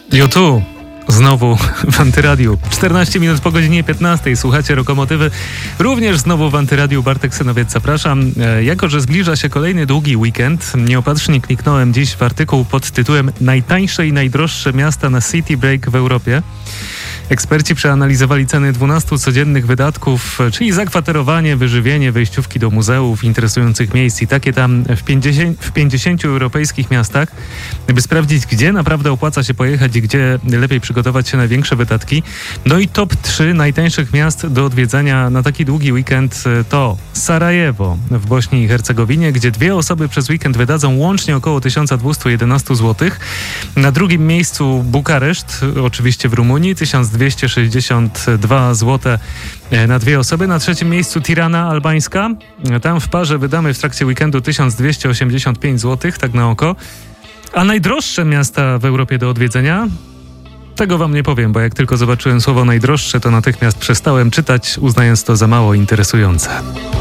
U2 znowu w Antyradiu. 14 minut po godzinie 15. Słuchacie Rokomotywy. Również znowu w Antyradiu. Bartek Synowiec, zapraszam. Jako że zbliża się kolejny długi weekend, nieopatrznie kliknąłem dziś w artykuł pod tytułem Najtańsze i najdroższe miasta na City Break w Europie. Eksperci przeanalizowali ceny 12 codziennych wydatków, czyli zakwaterowanie, wyżywienie, wejściówki do muzeów, interesujących miejsc i takie tam w 50 europejskich miastach, by sprawdzić, gdzie naprawdę opłaca się pojechać i gdzie lepiej przygotować się na większe wydatki. No i top 3 najtańszych miast do odwiedzania na taki długi weekend to Sarajewo w Bośni i Hercegowinie, gdzie 2 osoby przez weekend wydadzą łącznie około 1211 zł. Na drugim miejscu Bukareszt, oczywiście w Rumunii, 1262 zł na 2 osoby. Na trzecim miejscu Tirana albańska. Tam w parze wydamy w trakcie weekendu 1285 zł, tak na oko. A najdroższe miasta w Europie do odwiedzenia? Tego wam nie powiem, bo jak tylko zobaczyłem słowo najdroższe, to natychmiast przestałem czytać, uznając to za mało interesujące.